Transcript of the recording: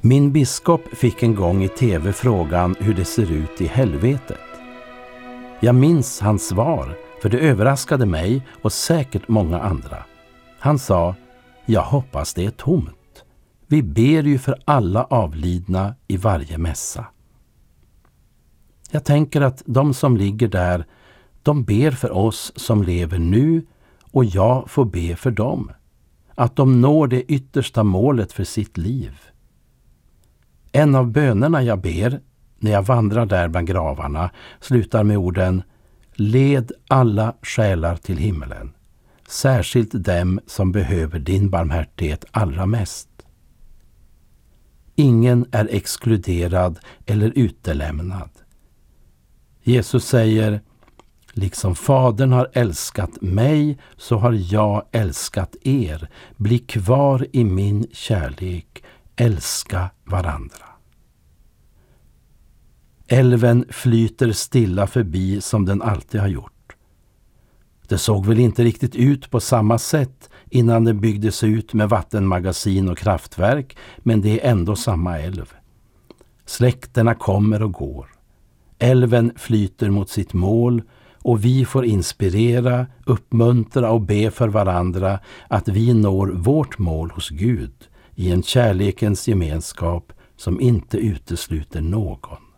Min biskop fick en gång i tv frågan hur det ser ut i helvetet. Jag minns hans svar, för det överraskade mig och säkert många andra. Han sa: jag hoppas det är tomt. Vi ber ju för alla avlidna i varje mässa. Jag tänker att de som ligger där, de ber för oss som lever nu, och jag får be för dem. Att de når det yttersta målet för sitt liv. En av bönerna jag ber när jag vandrar där bland gravarna slutar med orden: led alla själar till himmelen, särskilt dem som behöver din barmhärtighet allra mest. Ingen är exkluderad eller utelämnad. Jesus säger: liksom Fadern har älskat mig så har jag älskat er. Bli kvar i min kärlek. Älska varandra. Älven flyter stilla förbi som den alltid har gjort. Det såg väl inte riktigt ut på samma sätt innan den byggdes ut med vattenmagasin och kraftverk, men det är ändå samma älv. Släkterna kommer och går. Älven flyter mot sitt mål, och vi får inspirera, uppmuntra och be för varandra att vi når vårt mål hos Gud i en kärlekens gemenskap som inte utesluter någon.